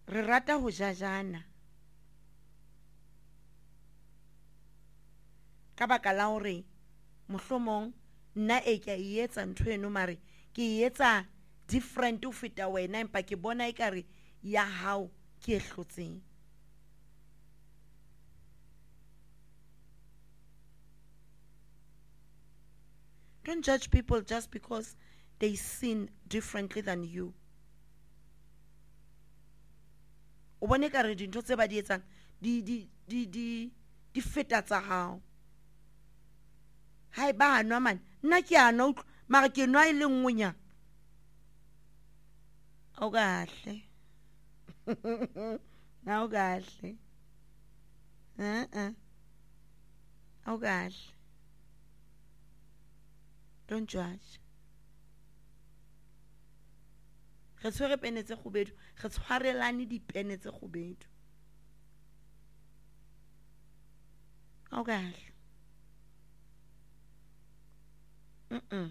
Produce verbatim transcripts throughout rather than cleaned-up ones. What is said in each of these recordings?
re rata ho jajana ka baka la hore mohlomong nna e ke e etsa ntho eno mare ke e etsa different ho feta wena empa ke bona ekare ya hao ke e hlotseng. Don't judge people just because they sin differently than you. O bone ka re dintho tse ba di etsang di di di di di feta tsa hao. Hai ba nwa man nna ke a nwa mara ke nwa ile nngwenya. O kahle. Na o kahle. Eh eh. O kahle. Don't judge. Re tshwere pene tse khubedu, re tshwarelane dipene tse khubedu. Okay. Mm-mm.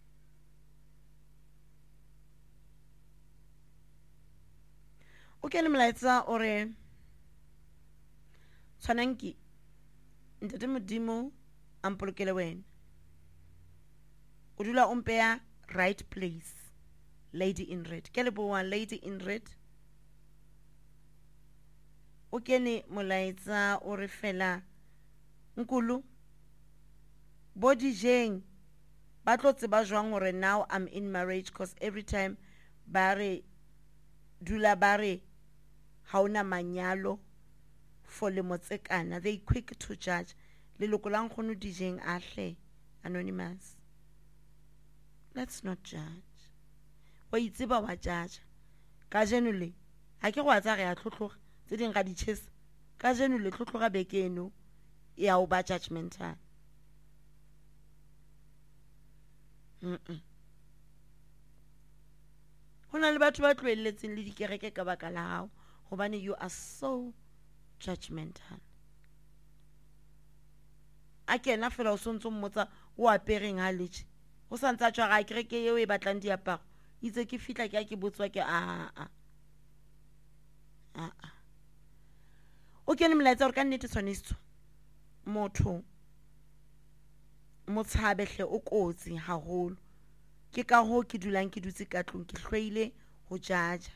Okay, le mlaetsa ore tshwananki ntate modimo ampolokele wena. O dula o mpea right place. Lady in red. Ke le boa lady in red. O kene molaetsa o re fela nkulu body jeng ba tlo tseba jwang hore now I'm in marriage cause every time bare dula bare hauna manyalo for le motsekana they quick to judge leloko la nkgono dijeng ahle anonymous. Let's not judge. Wa itseba wa judge ka jenule ha ke go atsa re a tlhotlhoga tse ding ga di chesa ka jenule tlhotlhoga bekeno ya o ba judgmental. Mm hona le batho ba tloelletseng le dikereke ka baka la hao hobane you are so judgmental. A kena fela o sontso mmotsa o apereng ha letse o santsa tswa ga kereke eo e batlang diaparo itse ke fitla ke a ke botswa ke a a a a o kene mlaetsa hore ka nnete tshwanetse motho motshabehle o kotsi haholo. Ke ka ho ke dulang ke dutse ka tlong ke hlweile ho jaja.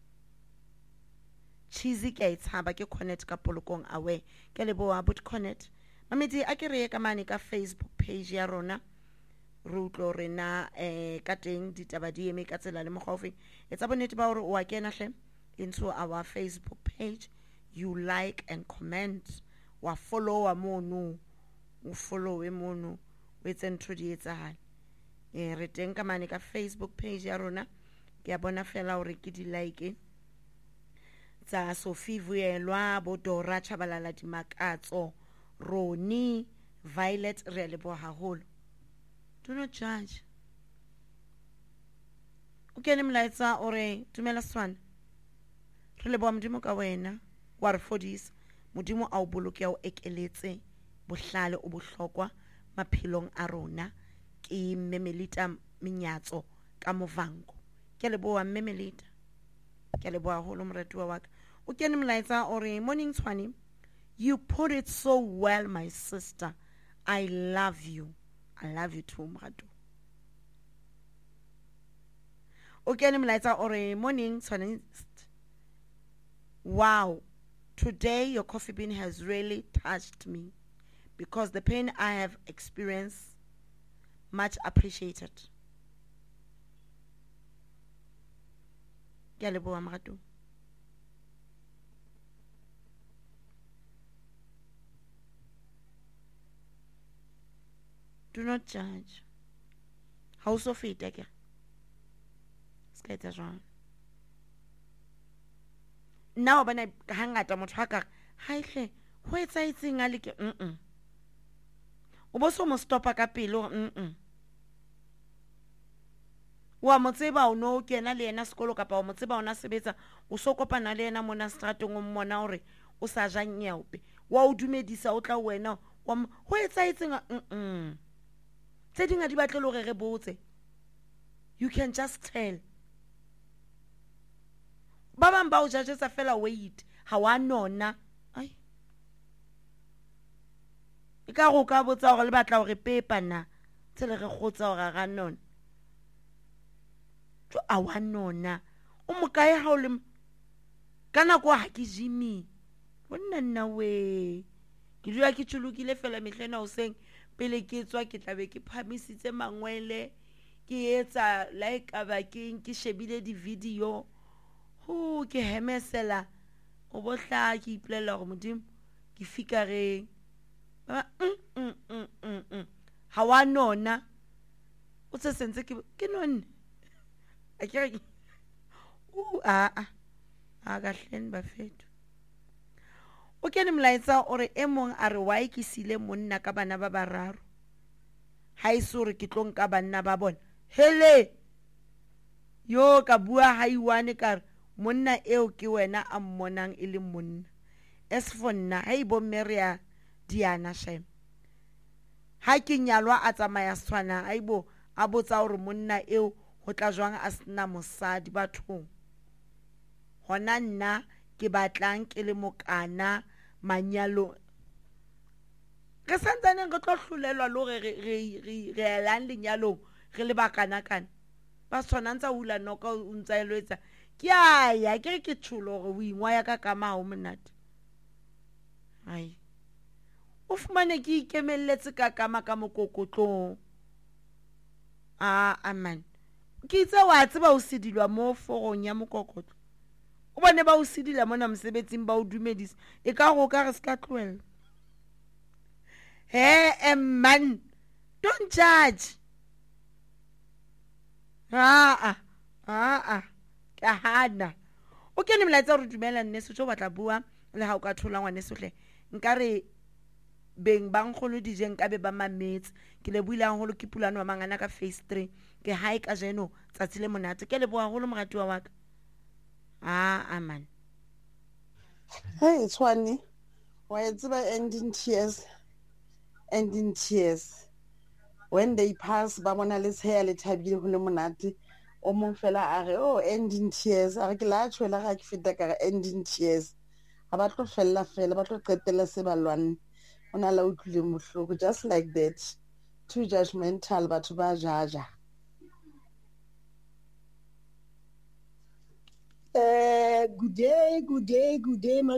Cheesy ke itshaba ke connect ka polokong awe ke le boa but connect. Mamedi a ke re ka mane ka Facebook page ya rona. Re utlo rena eh ka teng ditaba di eme ka tsela le mogaufi. Etsa bonnete ba hore o a kena hle into our Facebook page. You like and comment. Wa follow wa mono. O follow e mono. O etse ntho di etsahale. Eh re teng ka mane ka Facebook page ya rona. Ke a bona fela hore ke di like tsa Sophie Vuelwa bo Dora Chabalala di Makatso Roni Violet re le bo haholo. Do not judge. Okay le mlaetsa ore dumela swana re le bo modimo ka wena wa re fodisa modimo a o boloke o ekeletse bohlale o bohlokwa maphelong a rona ke Memelita Minyatso ka Movango. Ke le bo Memelita ke le bo haholo moratuwa wa ka. O kene mlaetsa ore morning tshwani you put it so well my sister. I love you. I love you too mratu. O kene mlaetsa ore morning tshwani wow today your coffee bean has really touched me because the pain I have experienced much appreciated. Ke le bo mratu. Do not judge. How so fit ke? Skaita jwang. Now bana hangata motho haka haihle ho etsaitseng a leke mm. O bo so mo stopa ka pelo mm. Wa motseba o no kena le ena sekolo kapa o motseba ona sebetsa o so kopana le ena mona stratong o mmona hore o sa ja nyeope wa o dumedisa o tla wena wa ho etsaitseng mm. Tse dinga di batle le re botse. You can just tell. ba bang ba o judgetsa fela weight ha wa nona ai e ka go ka botsa gore le batla gore pepa na tsele re gotsa gore ga nona tlo a wa nona o mokae ha o le kana go ha ke jimi wonna nna we ke dula ke tshulukile fela mehlena o seng pele ke tswa ke tlabe ke phamisitse mangwele ke etsa like abakeng ke shebile di video ho ke hemesela o botla ke iplela go modimo ke fikareng ba mm mm mm mm, mm. ha wa nona o tse sentse ke ke nonne a ke u a a a ga hleng ba fetu o ke ne mlaetsa ore e mong a re wa ikisile monna ka bana ba bararo ha isore ke tlong ka banna ba bona hele yo ka bua ha iwane ka monna eo ke wena a mmonang e le monna es for nna ha ibo meria diana shem ha ke nyalwa a tsamaya swana a ibo a botsa hore monna eo ho tla jwang a sna mosadi bathong hona nna ke batlang ke le mokana manyalo re santsane re tlo hlolelwa lo re re re elang lenyalong re le bakana kana ba sona ntsa hula noka o ntsa eletsa ke a ya ke ke tshulo go wingwa ya ka kama ho monate ai o fumane ke ikemelletse ka kama ka mokokotlong a amen ke itse wa tseba o sidilwa mo forong ya mokokotlo o bone ba o sidila mona mosebetsing ba o dumedisa e ka go ka re ska tloela he man don't judge a a a ka hana o ke ne mlaetsa re dumela nne se tso batla bua le ha o ka thola ngwane sohle nka re beng bang kholo dijeng ka be ba mametse ke le builang holo ke pulano wa mangana ka phase three ke hae ka jeno tsatsi le monate ke le bua holo morati wa waka ah aman hey Tshwane wa tseba ending tears ending tears when they pass ba bona le tsheya le thabile ho le monate o mong fela a re oh ending tears a re ke la tshwela ga ke feta ka ending tears ha ba tlo fella fela ba tlo qetela se ba lwanne ona la utlwile mohloko just like that too judgmental batho ba jaja Uh, good day, good day, good day, my